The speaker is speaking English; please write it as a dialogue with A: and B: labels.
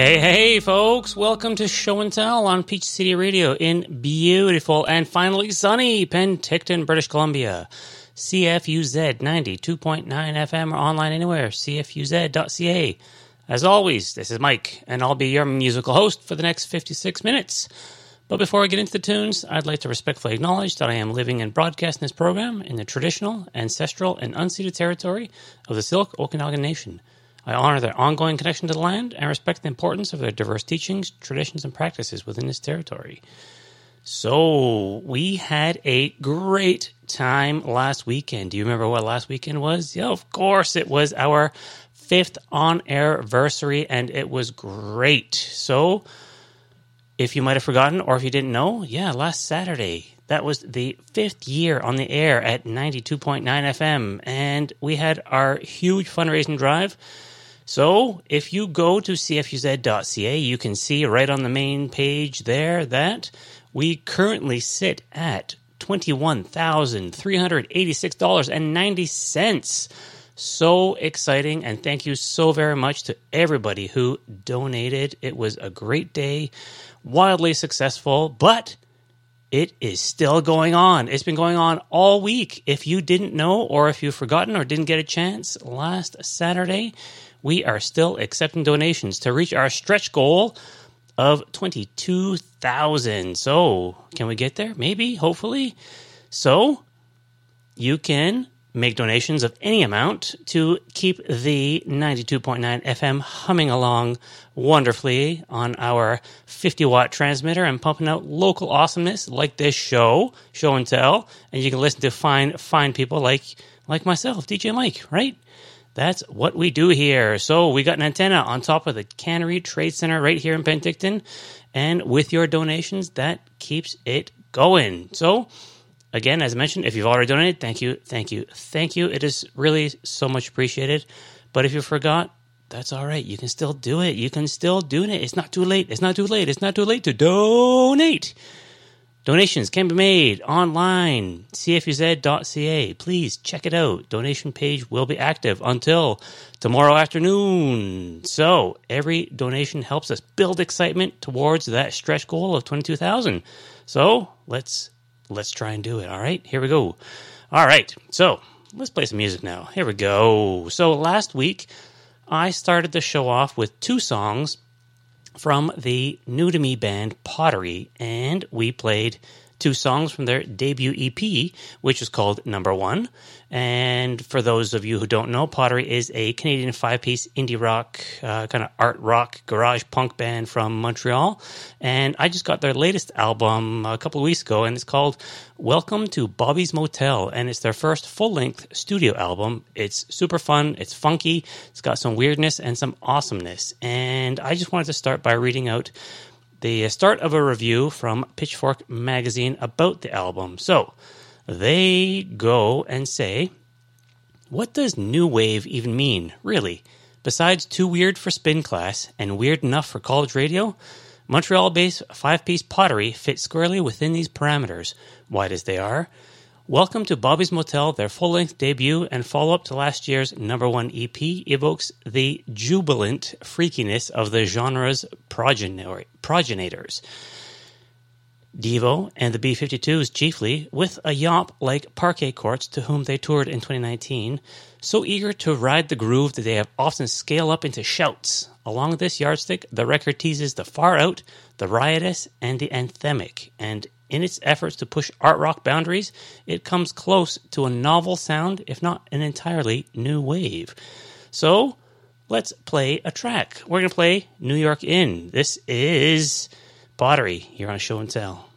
A: Hey, folks. Welcome to Show and Tell on Peach City Radio in beautiful and finally sunny Penticton, British Columbia. CFUZ 92.9 FM or online anywhere, cfuz.ca. As always, this is Mike, and I'll be your musical host for the next 56 minutes. But before I get into the tunes, I'd like to respectfully acknowledge that I am living and broadcasting this program in the traditional, ancestral, and unceded territory of the Syilx Okanagan Nation. I honor their ongoing connection to the land and respect the importance of their diverse teachings, traditions, and practices within this territory. So, we had a great time last weekend. Do you remember what last weekend was? Yeah, of course, it was our 5th on-air anniversary, and it was great. So, if you might have forgotten, or if you didn't know, yeah, last Saturday, that was the 5th year on the air at 92.9 FM, and we had our huge fundraising drive. So, if you go to cfuz.ca, you can see right on the main page there that we currently sit at $21,386.90. So exciting, and thank you so very much to everybody who donated. It was a great day, wildly successful, but it is still going on. It's been going on all week. If you didn't know, or if you've forgotten or didn't get a chance, last Saturday, we are still accepting donations to reach our stretch goal of 22,000. So, can we get there? Maybe, hopefully. So, you can make donations of any amount to keep the 92.9 FM humming along wonderfully on our 50-watt transmitter and pumping out local awesomeness like this show and tell. And you can listen to fine people like myself, DJ Mike, right? That's what we do here. So we got an antenna on top of the Cannery Trade Center right here in Penticton. And with your donations, that keeps it going. So, again, as I mentioned, if you've already donated, thank you. It is really so much appreciated. But if you forgot, that's all right. You can still do it. It's not too late. It's not too late to donate. Donations can be made online, cfuz.ca. Please check it out. Donation page will be active until tomorrow afternoon. So every donation helps us build excitement towards that stretch goal of 22,000. So let's try and do it. All right, here we go. All right, so let's play some music now. Here we go. So last week, I started the show off with 2 songs from the new to me band Pottery, and we played 2 songs from their debut EP, which is called Number One. And for those of you who don't know, Pottery is a Canadian 5-piece indie rock, kind of art rock, garage punk band from Montreal. And I just got their latest album a couple of weeks ago, and it's called Welcome to Bobby's Motel. And it's their first full-length studio album. It's super fun, it's funky, it's got some weirdness and some awesomeness. And I just wanted to start by reading out the start of a review from Pitchfork magazine about the album. So, they go and say, what does new wave even mean, really? Besides too weird for spin class and weird enough for college radio, Montreal-based 5-piece Pottery fits squarely within these parameters, wide as they are. Welcome to Bobby's Motel, their full-length debut and follow-up to last year's number 1 EP, evokes the jubilant freakiness of the genre's progenitors. Devo and the B-52s chiefly, with a yomp like Parquet Courts to whom they toured in 2019, so eager to ride the groove that they have often scale up into shouts. Along this yardstick, the record teases the far out, the riotous, and the anthemic, and in its efforts to push art rock boundaries, it comes close to a novel sound, if not an entirely new wave. So, let's play a track. We're going to play New York Inn. This is Pottery here on Show and Tell.